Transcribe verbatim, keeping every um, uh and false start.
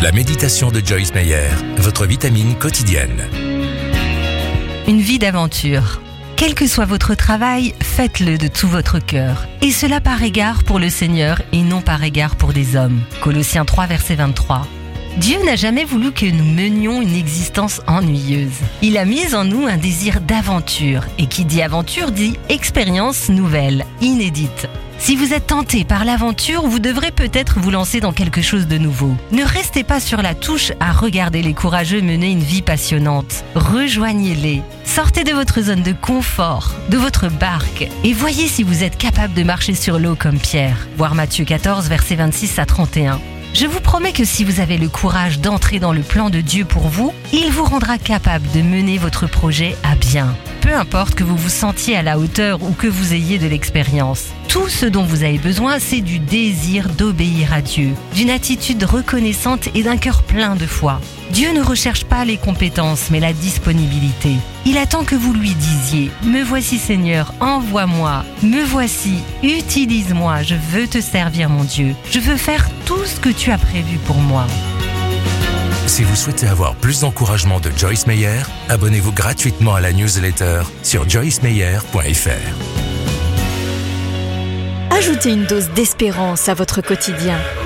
La méditation de Joyce Meyer, votre vitamine quotidienne. Une vie d'aventure. Quel que soit votre travail, faites-le de tout votre cœur. Et cela par égard pour le Seigneur et non par égard pour des hommes. Colossiens trois, verset vingt-trois. Dieu n'a jamais voulu que nous menions une existence ennuyeuse. Il a mis en nous un désir d'aventure. Et qui dit aventure dit expérience nouvelle, inédite. Si vous êtes tenté par l'aventure, vous devrez peut-être vous lancer dans quelque chose de nouveau. Ne restez pas sur la touche à regarder les courageux mener une vie passionnante. Rejoignez-les. Sortez de votre zone de confort, de votre barque, et voyez si vous êtes capable de marcher sur l'eau comme Pierre. Voir Matthieu quatorze, versets vingt-six à trente et un. Je vous promets que si vous avez le courage d'entrer dans le plan de Dieu pour vous, il vous rendra capable de mener votre projet à bien. Peu importe que vous vous sentiez à la hauteur ou que vous ayez de l'expérience. Tout ce dont vous avez besoin, c'est du désir d'obéir à Dieu, d'une attitude reconnaissante et d'un cœur plein de foi. Dieu ne recherche pas les compétences, mais la disponibilité. Il attend que vous lui disiez « Me voici Seigneur, envoie-moi. Me voici, utilise-moi. Je veux te servir mon Dieu. Je veux faire tout ce que tu as prévu pour moi. » Si vous souhaitez avoir plus d'encouragement de Joyce Meyer, abonnez-vous gratuitement à la newsletter sur joyce meyer point f r. Ajoutez une dose d'espérance à votre quotidien